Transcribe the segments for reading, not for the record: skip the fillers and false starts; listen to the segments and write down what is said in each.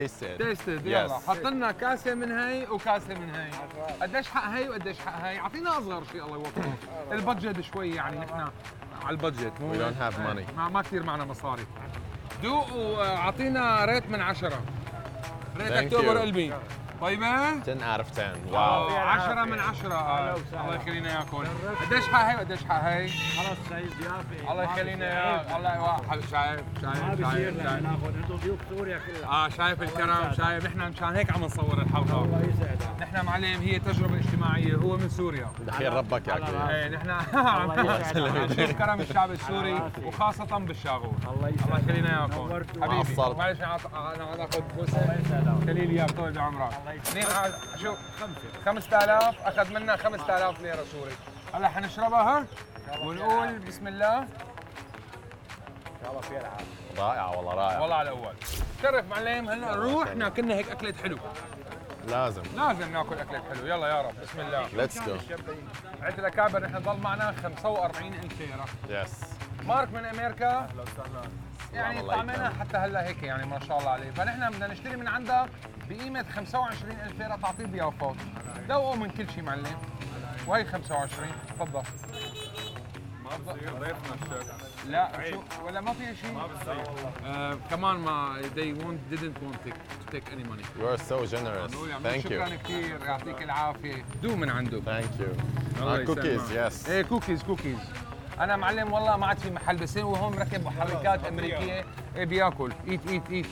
تيستد يلا حط لنا كاسه من هي وكاسه من هي. قديش حق هي وقديش حق هي؟ اعطينا اصغر شيء الله يوفقك. البادجت شوي يعني نحن على البادجت We don't have money. ما كثير معنا مصاري. دوق واعطينا ريت من 10. ريت اكتوبر قلبي. طيبة؟ 10 out of 10. واو. 10 من 10. الله يخلينا اياكم. قديش حق هي وقديش حق هي؟ خلص سيد ضيافه. الله يخلينا اياك. الله يوفقك. ما بصير ناخذ انتم ضيوف سوريا كلها. شايف الكرم، شايف نحن مشان هيك عم نصور الحلقة. الله يسعدك. نحن معلم هي تجربة اجتماعية، هو من سوريا. دخيل ربك يا اخي. ايه نحن عم نشوف كرم الشعب السوري وخاصة بالشاغور. الله يسعدك. الله يخلينا اياكم. حبيبي قصرت. معلش انا اخذ بوسة. الله يسعدك. خليل اياك طول بعمرك. شو 5000 اخذ منا 5000 ليرة سوري. هلا حنشربها ونقول بسم الله. ان شاء الله فيها العافيه. رائعة والله رائعة. والله على الاول. شرف معلم هلا نروح ناكلنا هيك اكلة حلو. لازم. لازم ناكل اكلة حلو يلا يا رب بسم الله. Let's go. عيد الاكابر نحن ضل معنا 45,000 ليرة. Yes. مارك من امريكا اهلا وسهلا. يعني الله طعمنا يكرمك. حتى هلا هيك يعني ما شاء الله عليه، فنحن بدنا نشتري من عندك بقيمة 25,000 ليرة تعطيه ضيافات. ذوقوا من كل شيء معلم. وهي 25 تفضل. ما بصير ضيفنا الشيف. لا شو ولا ما في شيء؟ ما بصير. كمان ما didn't want to take any money. You are so generous. Thank شكرا you. كثير يعطيك العافية. دو من عنده. Thank you. الله Cookies, يسلمك. yes. ايه كوكيز. انا معلم والله ما عاد في محل بس هو مركب محركات امريكيه ايه بياكل ايت.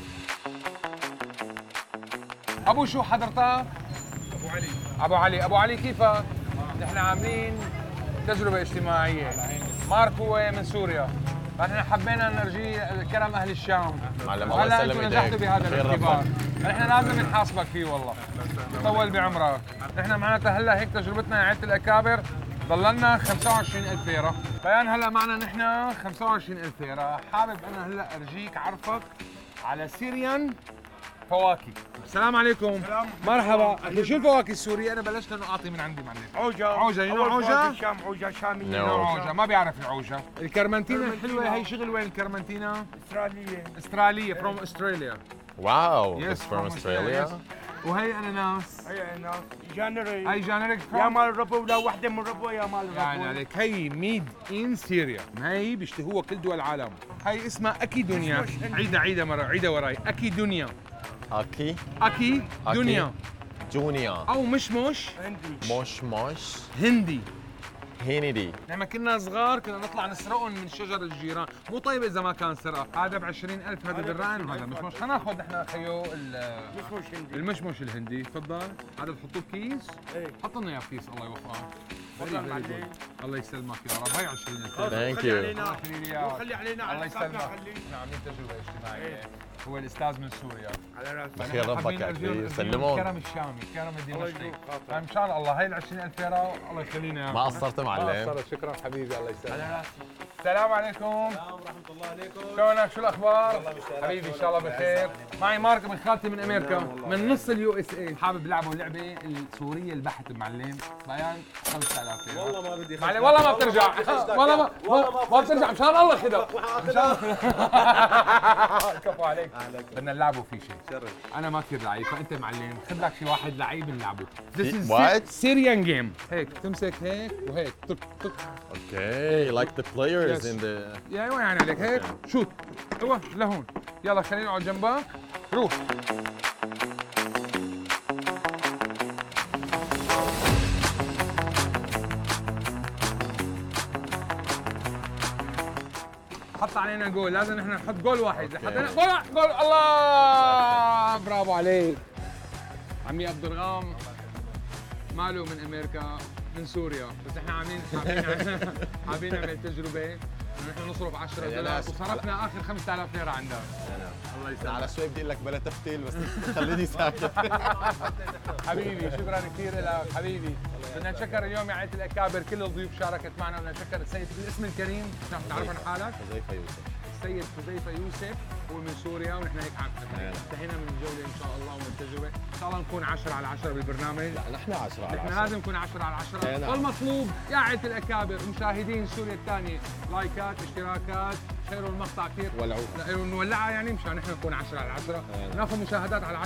ابو شو حضرتك؟ ابو علي كيفك؟ نحن عاملين تجربه اجتماعيه. مارك هو من سوريا فنحن حبينا نرجي كرم اهل الشام. معلم الله هلا يسلم انتم ايديك. نجحتوا بهذا خير الاختبار ربك. فنحن لازم نحاسبك فيه والله. طول بعمرك. نحن معناتها هلا هيك تجربتنا عيله الاكابر ضللنا 25,000 ليرة. بيان هلا معنا نحن 25,000 ليرة. حابب انا هلا ارجيك عرفك على سيريان فواكه. السلام عليكم. مرحبا. اخي شو الفواكه السورية؟ انا بلشت انه اعطي من عندي معلم. عوجة نوع عوجة؟ الشام عوجة شامية. نوع عوجة ما بيعرف العوجة. الكرمنتينا الحلوة هي شغل وين الكرمنتينا؟ استرالية. استرالية from Australia. Wow. Yes, It's from from Australia. وهي اناناس. هي هنا جانري. هي جانريك يا مال ربو ولا وحدة من ربو يا مال يعني ربو. عليك هي ميد ان سوريا. هي بيشتهوها كل دول العالم. هي اسمها اكي دنيا. عيدها مرة عيدها وراي. اكي دنيا. Aki. اكي دنيا Junior. او مشمش هندي. Mosh. هندي. Hindi. لما كنا صغار كنا نطلع نسرقهم من شجر الجيران، مو طيب اذا ما كان سرقه، هذا ب 20,000 هذا بالران وهذا مشمش. خلينا ناخذ نحن خيو مش هندي. المشمش الهندي، تفضل. هذا تحطوه بكيس؟ ايه. حط لنا اياه بكيس الله يوفقك. والله Very good. معلم. الله يسلمك يا رب. هي 20,000. Thank خلي you. علينا. الله يخلي لي اياك. خلي علينا الله على يسلمك. حسابنا خليه. احنا عاملين تجربه اجتماعيه. هو الاستاذ من سوريا. على راسي. بخير ربك يا اخي. سلمون. الكرم الشامي، الكرم الدمشقي. يجزيك خاطر. فان شاء الله هي ال 20,000 ليره الله يخلينا اياك. ما قصرت معلم. شكرا حبيبي الله يسلمك. على راسي. السلام عليكم. السلام ورحمة الله عليكم. شلونك؟ شو الاخبار؟ حبيبي ان شاء الله بخير. معي مارك من خالتي من امريكا من نص اليو اس اي. حابب لعبوا اللعبه السوريه البحت معلم. بيان 5,000 ليره. والله ما بدي معلم والله ما بترجع. والله ما بترجع مشان الله خدها. مشان كفو عليك. بدنا نلعبوا في شيء. شرف. انا ما كثير لعيب فانت معلم خذ لك شي واحد لعيب نلعبه. What? سيريان جيم. هيك تمسك هيك وهيك طق طق. Okay. Like the players Yes. in the. يا ايوه يعني عليك هيك شوت. ايوه لهون. يلا خلينا نقعد جنبك. روح. حط علينا جول، لازم نحن نحط جول واحد. أوكي. حطينا جول الله برافو عليك. عمي عبد الغام ماله من امريكا من سوريا بس احنا حابين نعمل تجربه نحن نصرف 10 يا دولار ناس. وصرفنا اخر 5,000 ليره عندها. الله يسلمك. على شوي بدي اقول لك بلا تفتيل بس خليني ساكت. حبيبي شكرا كثير لك حبيبي. بدنا نشكر اليوم يا عائله الاكابر كل الضيوف شاركت معنا. بدنا نشكر السيد بالاسم الكريم تعرف عن حالك؟ حذيفة يوسف. السيد حذيفه يوسف هو من سوريا ونحن هيك انتهينا من الجوله ان شاء الله ومن التجربه. ان شاء الله نكون 10 على 10 بالبرنامج. نحن 10 على نحن 10. لازم نكون 10 على 10. أي نعم. والمطلوب يا عائله الاكابر مشاهدين سوريا الثانيه لايكات اشتراكات شيروا المقطع كثير ولعوها. نولعها يعني مشان نحن نكون 10 على 10 أي نعم. ناخذ مشاهدات على